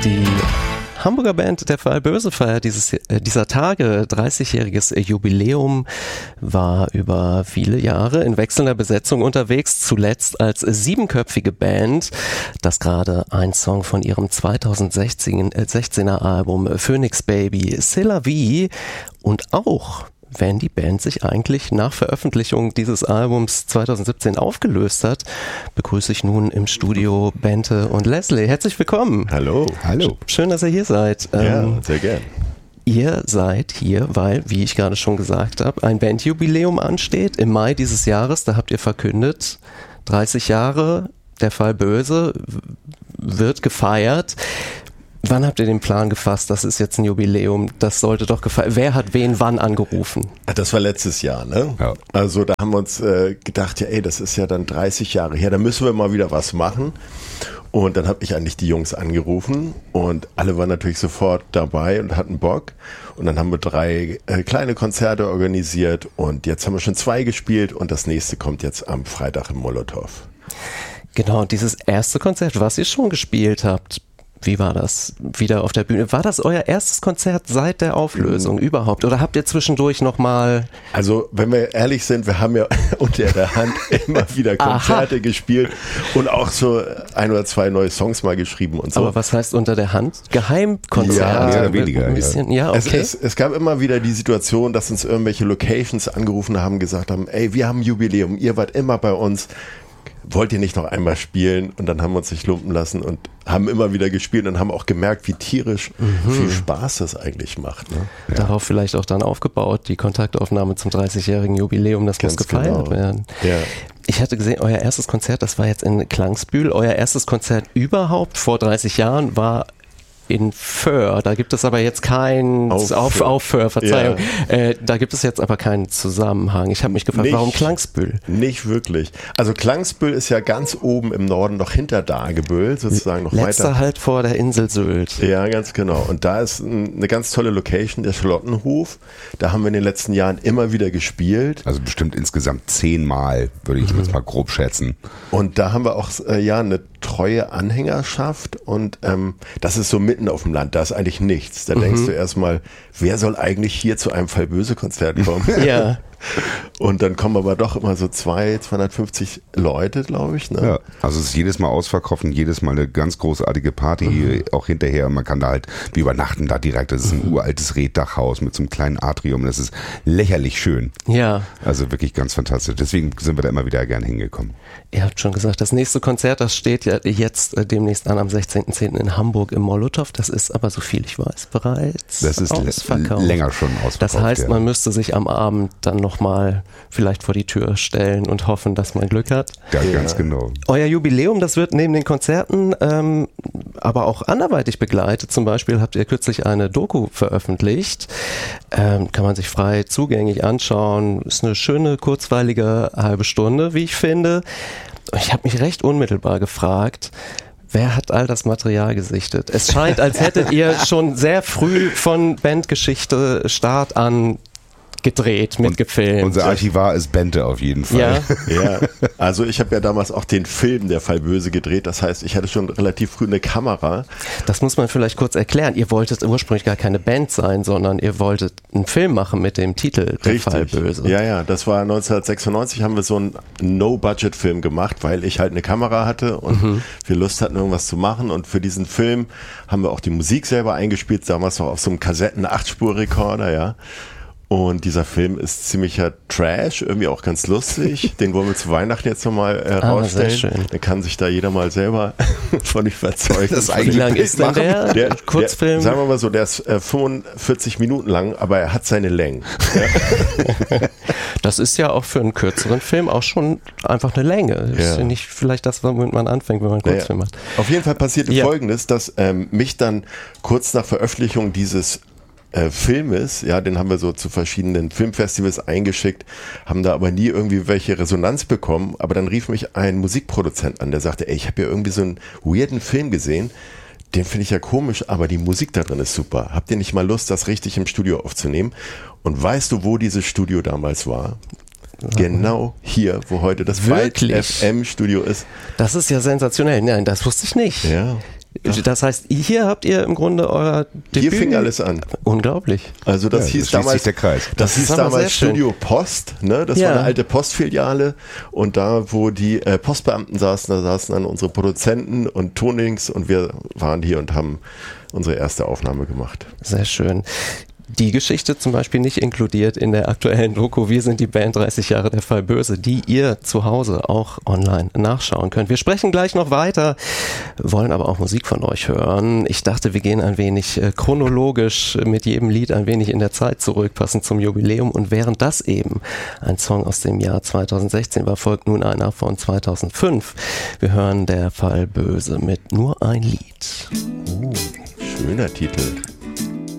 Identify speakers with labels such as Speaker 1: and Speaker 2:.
Speaker 1: Die Hamburger Band Der Fall Böse feiert dieser Tage 30-jähriges Jubiläum, war über viele Jahre in wechselnder Besetzung unterwegs, zuletzt als 7-köpfige Band, das gerade ein Song von ihrem 2016er Album Phoenix Baby, C'est la vie, und auch wenn die Band sich eigentlich nach Veröffentlichung dieses Albums 2017 aufgelöst hat, begrüße ich nun im Studio Bente und Leslie. Herzlich willkommen.
Speaker 2: Hallo.
Speaker 3: Hallo.
Speaker 1: Schön, dass ihr hier seid.
Speaker 2: Ja, sehr gern.
Speaker 1: Ihr seid hier, weil, wie ich gerade schon gesagt habe, ein Bandjubiläum ansteht im Mai dieses Jahres. Da habt ihr verkündet, 30 Jahre, Der Fall Böse wird gefeiert. Wann habt ihr den Plan gefasst, das ist jetzt ein Jubiläum, das sollte doch gefeiert. Wer hat wen wann angerufen?
Speaker 2: Das war letztes Jahr, ne? Ja. Also da haben wir uns gedacht, ja das ist ja dann 30 Jahre her, da müssen wir mal wieder was machen. Und dann habe ich eigentlich die Jungs angerufen und alle waren natürlich sofort dabei und hatten Bock. Und dann haben wir 3 kleine Konzerte organisiert und jetzt haben wir schon 2 gespielt und das nächste kommt jetzt am Freitag im Molotow.
Speaker 1: Genau, dieses erste Konzert, was ihr schon gespielt habt, wie war das wieder auf der Bühne? War das euer erstes Konzert seit der Auflösung überhaupt? Oder habt ihr zwischendurch nochmal...
Speaker 2: Also, wenn wir ehrlich sind, wir haben ja unter der Hand immer wieder Konzerte gespielt und auch so 1 oder 2 neue Songs mal geschrieben und so.
Speaker 1: Aber was heißt unter der Hand? Geheimkonzerte?
Speaker 2: Ja,
Speaker 3: mehr oder weniger.
Speaker 1: Ein bisschen, ja, okay.
Speaker 2: Es gab immer wieder die Situation, dass uns irgendwelche Locations angerufen haben, gesagt haben, ey, wir haben ein Jubiläum, ihr wart immer bei uns. Wollt ihr nicht noch einmal spielen? Und dann haben wir uns nicht lumpen lassen und haben immer wieder gespielt und haben auch gemerkt, wie tierisch viel Spaß das eigentlich macht. Ne?
Speaker 1: Ja. Darauf vielleicht auch dann aufgebaut, die Kontaktaufnahme zum 30-jährigen Jubiläum, das muss gefeiert werden.
Speaker 2: Ja.
Speaker 1: Ich hatte gesehen, euer erstes Konzert, das war jetzt in Klangsbühl. Euer erstes Konzert überhaupt vor 30 Jahren war in Föhr, da gibt es aber jetzt kein auf Föhr, Verzeihung. Ja. Da gibt es jetzt aber keinen Zusammenhang. Ich habe mich gefragt, warum Klangsbühl?
Speaker 2: Nicht wirklich. Also Klangsbühl ist ja ganz oben im Norden, noch hinter Dagebüll, sozusagen noch weiter.
Speaker 1: Letzter Halt vor der Insel Sylt.
Speaker 2: Ja, ganz genau. Und da ist eine ganz tolle Location, der Charlottenhof. Da haben wir in den letzten Jahren immer wieder gespielt.
Speaker 3: Also bestimmt insgesamt 10 Mal, würde ich jetzt mal grob schätzen.
Speaker 2: Und da haben wir auch eine treue Anhängerschaft und das ist so mitten auf dem Land, da ist eigentlich nichts. Da denkst du erstmal, wer soll eigentlich hier zu einem Fall-Böse-Konzert kommen?
Speaker 1: Ja.
Speaker 2: Und dann kommen aber doch immer so 250 Leute, glaube ich. Ne?
Speaker 3: Ja, also es ist jedes Mal ausverkauft und jedes Mal eine ganz großartige Party, auch hinterher. Man kann da halt, wir übernachten da direkt. Das ist ein uraltes Reddachhaus mit so einem kleinen Atrium. Das ist lächerlich schön.
Speaker 1: Ja.
Speaker 3: Also wirklich ganz fantastisch. Deswegen sind wir da immer wieder gerne hingekommen.
Speaker 1: Ihr habt schon gesagt, das nächste Konzert, das steht ja jetzt demnächst an, am 16.10. in Hamburg im Molotow. Das ist aber, so viel ich weiß, bereits
Speaker 3: das ist
Speaker 1: ausverkauft.
Speaker 3: Länger schon ausverkauft.
Speaker 1: Das heißt, man müsste sich am Abend dann noch mal vielleicht vor die Tür stellen und hoffen, dass man Glück hat.
Speaker 3: Ja, ganz genau.
Speaker 1: Euer Jubiläum, das wird neben den Konzerten aber auch anderweitig begleitet. Zum Beispiel habt ihr kürzlich eine Doku veröffentlicht. Kann man sich frei zugänglich anschauen. Ist eine schöne, kurzweilige halbe Stunde, wie ich finde. Ich habe mich recht unmittelbar gefragt, wer hat all das Material gesichtet? Es scheint, als hättet ihr schon sehr früh von Bandgeschichte Start an gedreht, mitgefilmt.
Speaker 3: Unser Archivar ist Bente auf jeden Fall.
Speaker 2: Ja, also ich habe ja damals auch den Film Der Fall Böse gedreht. Das heißt, ich hatte schon relativ früh eine Kamera.
Speaker 1: Das muss man vielleicht kurz erklären. Ihr wolltet ursprünglich gar keine Band sein, sondern ihr wolltet einen Film machen mit dem Titel Der Fall Böse.
Speaker 2: Ja, das war 1996, haben wir so einen No-Budget-Film gemacht, weil ich halt eine Kamera hatte und wir Lust hatten, irgendwas zu machen. Und für diesen Film haben wir auch die Musik selber eingespielt, damals noch auf so einem Kassetten-8-Spur-Rekorder, ja. Und dieser Film ist ziemlicher Trash, irgendwie auch ganz lustig. Den wollen wir zu Weihnachten jetzt nochmal rausstellen.
Speaker 1: Sehr schön.
Speaker 2: Dann kann sich da jeder mal selber von überzeugen.
Speaker 1: Wie lang ist denn der Kurzfilm?
Speaker 2: Sagen wir mal so, der ist 45 Minuten lang, aber er hat seine Längen. Ja.
Speaker 1: Das ist ja auch für einen kürzeren Film auch schon einfach eine Länge. Das ist ja nicht vielleicht das, womit man anfängt, wenn man einen Kurzfilm macht.
Speaker 2: Auf jeden Fall passierte Folgendes, dass mich dann kurz nach Veröffentlichung dieses Filmes, ja, den haben wir so zu verschiedenen Filmfestivals eingeschickt, haben da aber nie irgendwie welche Resonanz bekommen, aber dann rief mich ein Musikproduzent an, der sagte, ey, ich habe ja irgendwie so einen weirden Film gesehen, den finde ich ja komisch, aber die Musik da drin ist super. Habt ihr nicht mal Lust, das richtig im Studio aufzunehmen? Und weißt du, wo dieses Studio damals war? Genau hier, wo heute das Wald FM Studio ist.
Speaker 1: Das ist ja sensationell. Nein, das wusste ich nicht.
Speaker 2: Ja.
Speaker 1: Das heißt, hier habt ihr im Grunde euer Debüt.
Speaker 2: Hier fing alles an.
Speaker 1: Unglaublich.
Speaker 2: Also das hieß damals,
Speaker 3: der Kreis.
Speaker 2: Das hieß damals Studio Post, ne? Das war eine alte Postfiliale und da, wo die Postbeamten saßen, da saßen dann unsere Produzenten und Tonings und wir waren hier und haben unsere erste Aufnahme gemacht.
Speaker 1: Sehr schön. Die Geschichte zum Beispiel nicht inkludiert in der aktuellen Doku Wir sind die Band 30 Jahre der Fall Böse, die ihr zu Hause auch online nachschauen könnt. Wir sprechen gleich noch weiter, wollen aber auch Musik von euch hören. Ich dachte, wir gehen ein wenig chronologisch mit jedem Lied ein wenig in der Zeit zurück, passend zum Jubiläum. Und während das eben ein Song aus dem Jahr 2016 war, folgt nun einer von 2005. Wir hören der Fall Böse mit Nur ein Lied.
Speaker 2: Schöner Titel.